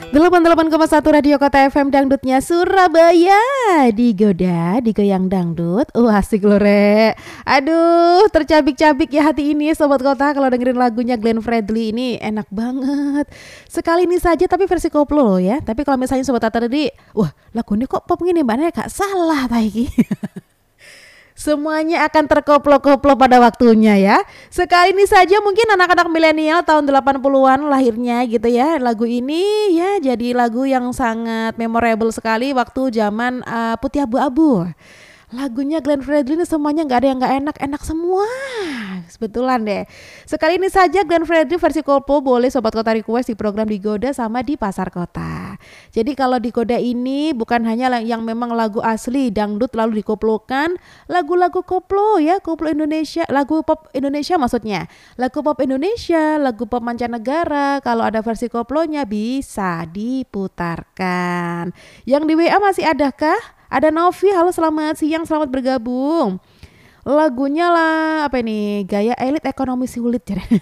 88,1 Radio Kota FM Dangdutnya Surabaya. Digoda, digoyang dangdut. Asik loh Re. Aduh, tercabik-cabik ya hati ini Sobat Kota kalau dengerin lagunya Glenn Fredly ini enak banget. Sekali ini saja tapi versi koplo loh ya. Tapi kalau misalnya Sobat Tata tadi, wah lagu ini kok pop gini Mbak Naya, gak salah Taiki. Semuanya akan terkoplo-koplo pada waktunya ya. Sekali ini saja mungkin anak-anak milenial tahun 80-an lahirnya gitu ya. Lagu ini ya jadi lagu yang sangat memorable sekali waktu zaman putih abu-abu. Lagunya Glenn Fredly ini semuanya gak ada yang gak enak, enak semua. Sebetulan deh. Sekali ini saja Glenn Fredly versi koplo boleh Sobat Kota request di program Digoda sama di Pasar Kota. Jadi kalau Digoda ini bukan hanya yang memang lagu asli dangdut lalu dikoplokan, lagu-lagu koplo ya, koplo Indonesia, lagu pop Indonesia maksudnya. Lagu pop Indonesia, lagu pop mancanegara, kalau ada versi koplonya bisa diputarkan. Yang di WA masih adakah? Ada Novi, halo selamat siang, selamat bergabung. Lagunya lah apa ini? Gaya elit ekonomi sulit.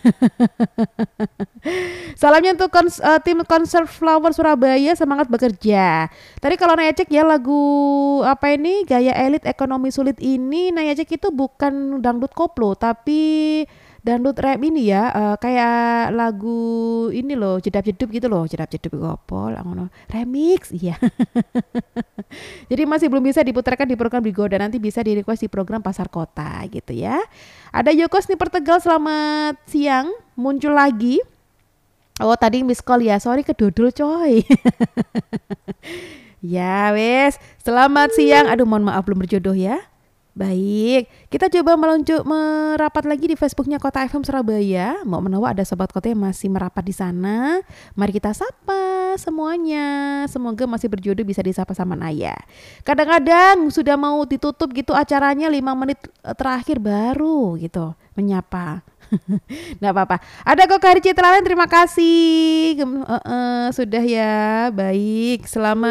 Salamnya untuk tim konser Flower Surabaya, semangat bekerja. Tadi kalau Naya cek ya lagu apa ini? Gaya elit ekonomi sulit ini Naya cek itu bukan dangdut koplo tapi dangdut rap ini ya, kayak lagu ini loh, jedap-jedup gitu loh, jedap-jedup gopol, remix, iya. Jadi masih belum bisa diputarkan di program Digoda, nanti bisa di request di program Pasar Kota gitu ya. Ada Yokos nih Pertegal, selamat siang, muncul lagi. Oh tadi miss call ya, sorry kedodol coy. Ya wes, selamat siang, aduh mohon maaf belum berjodoh ya. Baik, kita coba merapat lagi di Facebooknya Kota FM Surabaya. Mau menawa ada Sobat Kota yang masih merapat di sana. Mari kita sapa semuanya. Semoga masih berjodoh bisa disapa sama Naya. Kadang-kadang sudah mau ditutup gitu acaranya 5 menit terakhir baru gitu menyapa. Nggak apa-apa. Ada kok Kari Citralan, terima kasih. Sudah ya, baik.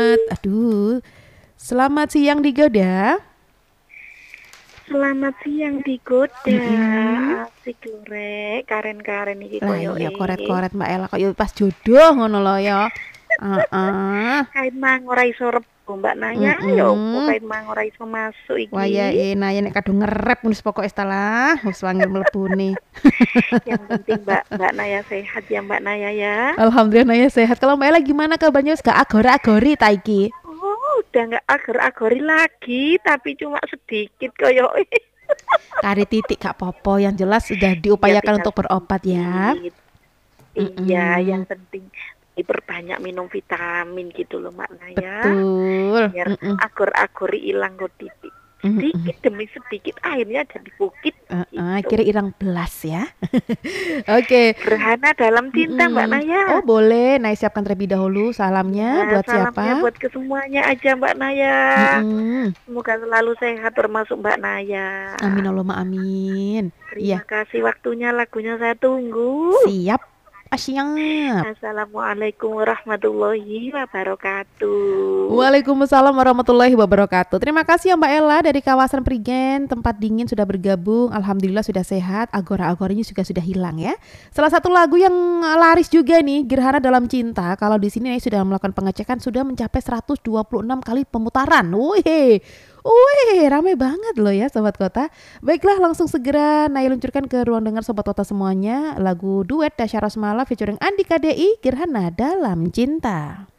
Selamat siang Digoda. Selamat siang Digoda. Asik lho Rek, karen-karen iki koyo. Lah iya koret-koret Mbak Ella koyo pas jodoh ngono lho ya. Kain mang ora iso rebu Mbak Naya, ya opo kain mang ora iso masuk iki. Wah ya Naya nek kadung ngerep wis pokoke setelah wis wangil mlebune. Yang penting Mbak Naya sehat ya Mbak Naya ya. Alhamdulillah Naya sehat. Kalau Mbak Ella gimana kabarnya? Wis gak agora-agori ta iki? Udah nggak agor-agori lagi, tapi cuma sedikit koyo. Kari titik gak popo, yang jelas sudah diupayakan untuk berobat ya. Iya, yang penting diperbanyak minum vitamin gitu loh Mbak Naya. Betul. Biar agor-agori hilang kok titik. Sedikit demi sedikit akhirnya jadi bukit. Gitu. Kira irang belas ya. Oke. Gerhana dalam cinta Mbak Naya. Oh boleh, Naya siapkan terlebih dahulu salamnya buat siapa? Salamnya buat ke semuanya aja Mbak Naya. Semoga selalu sehat termasuk Mbak Naya. Amin Allahumma amin. Terima kasih waktunya, lagunya saya tunggu. Siap. Siap. Assalamualaikum warahmatullahi wabarakatuh. Waalaikumsalam warahmatullahi wabarakatuh. Terima kasih ya Mbak Ella dari kawasan Prigen, tempat dingin sudah bergabung. Alhamdulillah sudah sehat, agora-agorinya juga sudah hilang ya. Salah satu lagu yang laris juga nih, Gerhana Dalam Cinta. Kalau di sini sudah melakukan pengecekan sudah mencapai 126 kali pemutaran. Wih, rame banget loh ya Sobat Kota. Baiklah, langsung segera Naya luncurkan ke ruang dengar Sobat Kota semuanya lagu duet Dasya Rosmala featuring Andika DI, Gerhana Dalam Cinta.